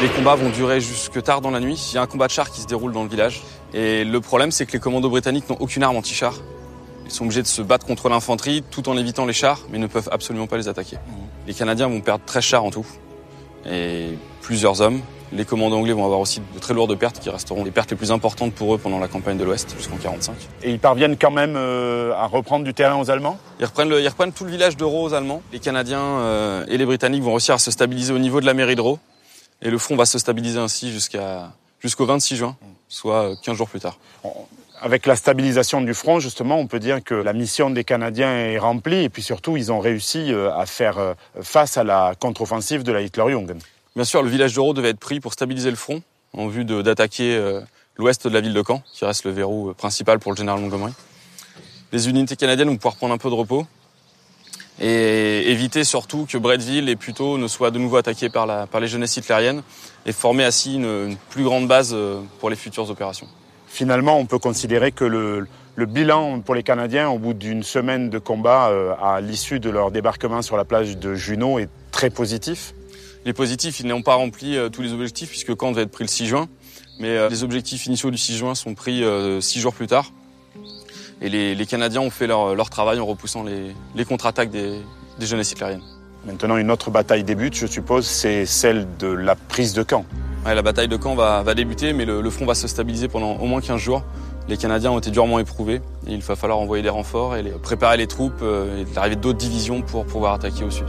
Les combats vont durer jusque tard dans la nuit. Il y a un combat de chars qui se déroule dans le village. Et le problème, c'est que les commandos britanniques n'ont aucune arme anti-char. Ils sont obligés de se battre contre l'infanterie tout en évitant les chars, mais ne peuvent absolument pas les attaquer. Les Canadiens vont perdre 13 chars en tout, et plusieurs hommes. Les commandos anglais vont avoir aussi de très lourdes pertes qui resteront les pertes les plus importantes pour eux pendant la campagne de l'Ouest, jusqu'en 1945. Et ils parviennent quand même à reprendre du terrain aux Allemands ? Ils reprennent tout le village de Roe aux Allemands. Les Canadiens et les Britanniques vont réussir à se stabiliser au niveau de la mairie de Roe, et le front va se stabiliser ainsi jusqu'au 26 juin, soit 15 jours plus tard. Avec la stabilisation du front, justement, on peut dire que la mission des Canadiens est remplie et puis surtout, ils ont réussi à faire face à la contre-offensive de la Hitlerjugend. Bien sûr, le village de Roe devait être pris pour stabiliser le front en vue d'attaquer l'ouest de la ville de Caen, qui reste le verrou principal pour le général Montgomery. Les unités canadiennes vont pouvoir prendre un peu de repos et éviter surtout que Bretteville et Puteaux ne soient de nouveau attaqués par les jeunesses hitlériennes et former ainsi une plus grande base pour les futures opérations. Finalement, on peut considérer que le bilan pour les Canadiens, au bout d'une semaine de combat, à l'issue de leur débarquement sur la plage de Juno, est très positif. Les positifs, ils n'ont pas rempli tous les objectifs, puisque Caen devait être pris le 6 juin. Mais les objectifs initiaux du 6 juin sont pris 6 jours plus tard. Et les Canadiens ont fait leur travail en repoussant les contre-attaques des jeunesses hitlériennes. Maintenant, une autre bataille débute, je suppose, c'est celle de la prise de Caen. Ouais, la bataille de Caen va débuter, mais le front va se stabiliser pendant au moins 15 jours. Les Canadiens ont été durement éprouvés et il va falloir envoyer des renforts et préparer les troupes et l'arrivée d'autres divisions pour pouvoir attaquer au sud.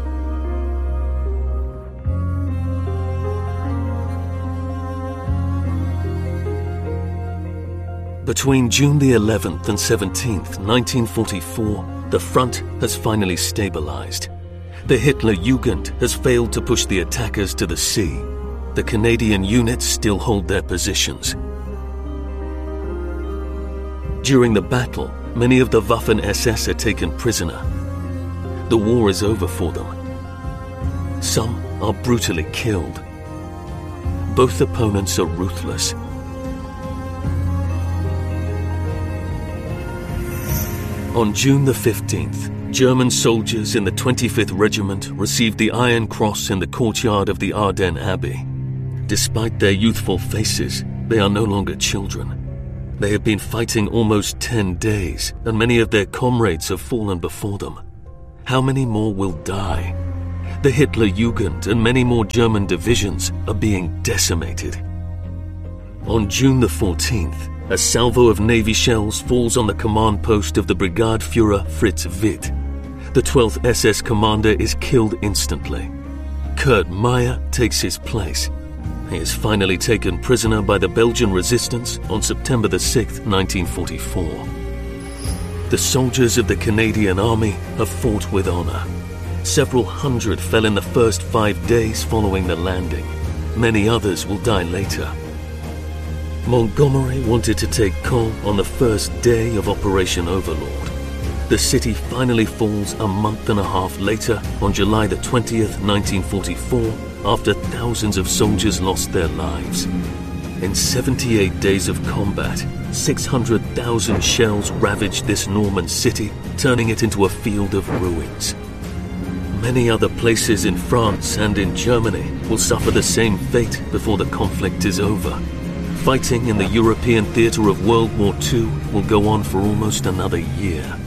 Between June the 11th and 17th, 1944, the front has finally stabilized. The Hitlerjugend has failed to push the attackers to the sea. The Canadian units still hold their positions. During the battle, many of the Waffen-SS are taken prisoner. The war is over for them. Some are brutally killed. Both opponents are ruthless. On June the 15th, German soldiers in the 25th Regiment received the Iron Cross in the courtyard of the Ardennes Abbey. Despite their youthful faces, they are no longer children. They have been fighting almost 10 days, and many of their comrades have fallen before them. How many more will die? The Hitlerjugend and many more German divisions are being decimated. On June the 14th, a salvo of Navy shells falls on the command post of the Brigade Führer Fritz Witt. The 12th SS commander is killed instantly. Kurt Meyer takes his place. He is finally taken prisoner by the Belgian resistance on September the 6th, 1944. The soldiers of the Canadian Army have fought with honor. Several hundred fell in the first 5 days following the landing. Many others will die later. Montgomery wanted to take Caen on the first day of Operation Overlord. The city finally falls a month and a half later on July the 20th, 1944, after thousands of soldiers lost their lives. In 78 days of combat, 600,000 shells ravaged this Norman city, turning it into a field of ruins. Many other places in France and in Germany will suffer the same fate before the conflict is over. Fighting in the European theatre of World War II will go on for almost another year.